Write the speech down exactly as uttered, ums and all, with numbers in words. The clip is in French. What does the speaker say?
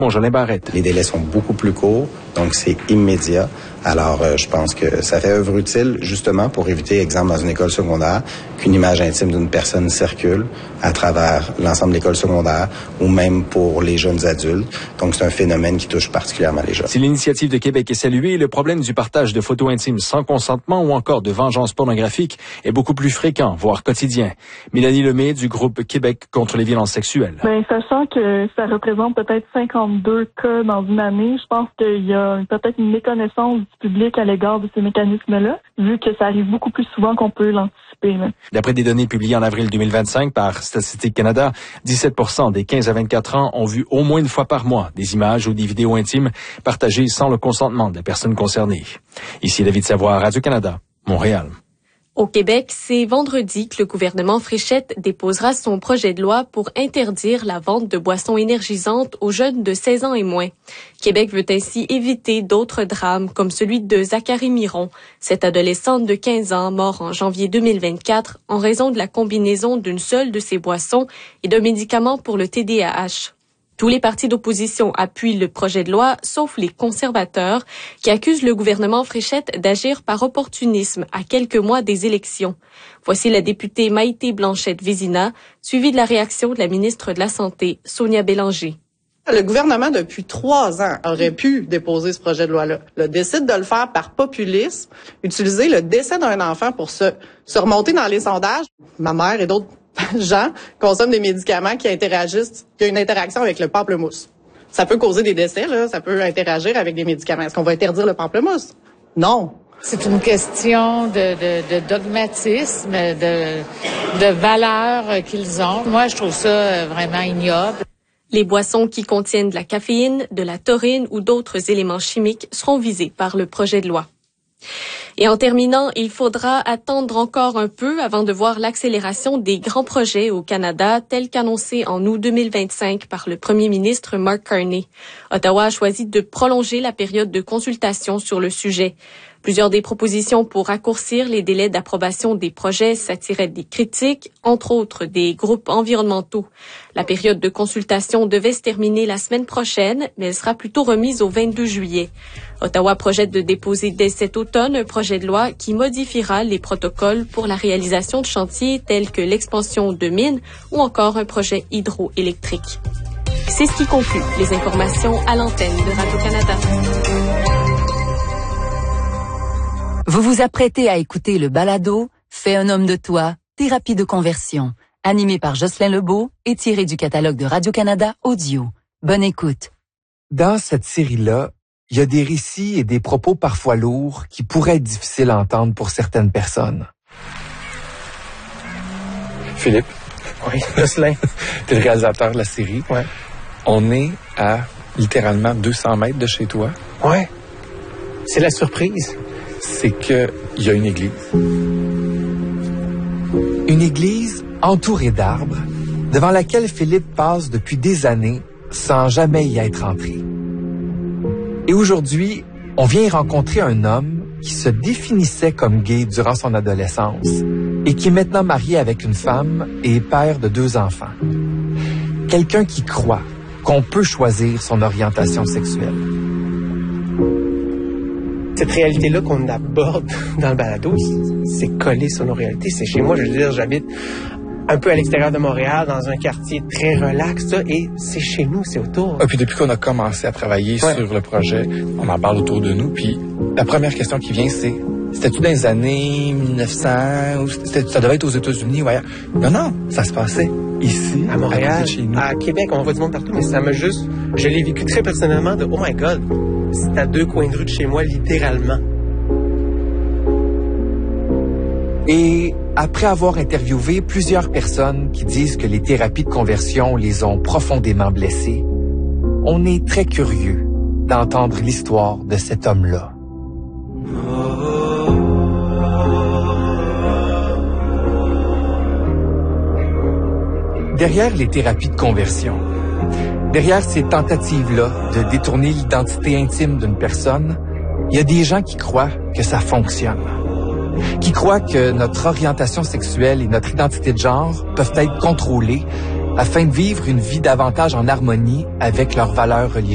Jolin Barrette. Les délais sont beaucoup plus courts, donc c'est immédiat. Alors, euh, je pense que ça fait œuvre utile, justement, pour éviter, exemple, dans une école secondaire, qu'une image intime d'une personne circule à travers l'ensemble de l'école secondaire ou même pour les jeunes adultes. Donc, c'est un phénomène qui touche particulièrement les jeunes. Si l'initiative de Québec est saluée, le problème du partage de photos intimes sans consentement ou encore de vengeance pornographique est beaucoup plus fréquent, voire quotidien. Mélanie Lemay du groupe Québec contre les violences sexuelles. Bien, sachant que ça représente peut-être cinquante-deux cas dans une année, je pense qu'il y a peut-être une méconnaissance du public à l'égard de ces mécanismes-là, vu que ça arrive beaucoup plus souvent qu'on peut l'anticiper. Là. D'après des données publiées en avril deux mille vingt-cinq par Statistique Canada, dix-sept pour cent des quinze à vingt-quatre ans ont vu au moins une fois par mois des images ou des vidéos intimes partagées sans le consentement de la personne concernée. Ici David Savoie, Radio-Canada, Montréal. Au Québec, c'est vendredi que le gouvernement Fréchette déposera son projet de loi pour interdire la vente de boissons énergisantes aux jeunes de seize ans et moins. Québec veut ainsi éviter d'autres drames comme celui de Zachary Miron, cette adolescente de quinze ans mort en janvier deux mille vingt-quatre en raison de la combinaison d'une seule de ces boissons et d'un médicament pour le T D A H. Tous les partis d'opposition appuient le projet de loi, sauf les conservateurs, qui accusent le gouvernement Fréchette d'agir par opportunisme à quelques mois des élections. Voici la députée Maïté Blanchette-Vézina, suivie de la réaction de la ministre de la Santé, Sonia Bélanger. Le gouvernement, depuis trois ans, aurait pu déposer ce projet de loi-là. Le décide de le faire par populisme, utiliser le décès d'un enfant pour se, se remonter dans les sondages. Ma mère et d'autres gens consomment des médicaments qui interagissent, qui ont une interaction avec le pamplemousse. Ça peut causer des décès, là, ça peut interagir avec des médicaments. Est-ce qu'on va interdire le pamplemousse? Non. C'est une question de, de, de dogmatisme, de, de valeurs qu'ils ont. Moi, je trouve ça vraiment ignoble. Les boissons qui contiennent de la caféine, de la taurine ou d'autres éléments chimiques seront visées par le projet de loi. Et en terminant, il faudra attendre encore un peu avant de voir l'accélération des grands projets au Canada, tel qu'annoncé en août deux mille vingt-cinq par le premier ministre Mark Carney. Ottawa a choisi de prolonger la période de consultation sur le sujet. Plusieurs des propositions pour raccourcir les délais d'approbation des projets s'attiraient des critiques, entre autres des groupes environnementaux. La période de consultation devait se terminer la semaine prochaine, mais elle sera plutôt remise au vingt-deux juillet. Ottawa projette de déposer dès cet automne un projet de loi qui modifiera les protocoles pour la réalisation de chantiers tels que l'expansion de mines ou encore un projet hydroélectrique. C'est ce qui conclut les informations à l'antenne de Radio-Canada. Vous vous apprêtez à écouter le balado « Fais un homme de toi, thérapie de conversion », animé par Jocelyn Lebeau et tiré du catalogue de Radio-Canada Audio. Bonne écoute. Dans cette série-là, il y a des récits et des propos parfois lourds qui pourraient être difficiles à entendre pour certaines personnes. Philippe. Oui, Jocelyn. T'es le réalisateur de la série. Ouais. On est à littéralement deux cents mètres de chez toi. Ouais. C'est la surprise. C'est que il y a une église. Une église entourée d'arbres, devant laquelle Philippe passe depuis des années sans jamais y être entré. Et aujourd'hui, on vient y rencontrer un homme qui se définissait comme gay durant son adolescence et qui est maintenant marié avec une femme et père de deux enfants. Quelqu'un qui croit qu'on peut choisir son orientation sexuelle. Cette réalité-là qu'on aborde dans le balado, c'est collé sur nos réalités. C'est chez moi, je veux dire, j'habite un peu à l'extérieur de Montréal, dans un quartier très relax, ça, et c'est chez nous, c'est autour. Et puis depuis qu'on a commencé à travailler ouais. sur le projet, on en parle autour de nous, puis la première question qui vient, c'est c'était-tu dans les années mille neuf cents, ou ça devait être aux États-Unis ou ailleurs? Non, non, ça se passait ici, à Montréal, à, chez nous. À Québec, on voit du monde partout, mais ça m'a juste, je l'ai vécu très personnellement de, oh my God, c'est à deux coins de rue de chez moi, littéralement. Et après avoir interviewé plusieurs personnes qui disent que les thérapies de conversion les ont profondément blessés, on est très curieux d'entendre l'histoire de cet homme-là. Derrière les thérapies de conversion, derrière ces tentatives-là de détourner l'identité intime d'une personne, il y a des gens qui croient que ça fonctionne. Qui croient que notre orientation sexuelle et notre identité de genre peuvent être contrôlées afin de vivre une vie davantage en harmonie avec leurs valeurs religieuses.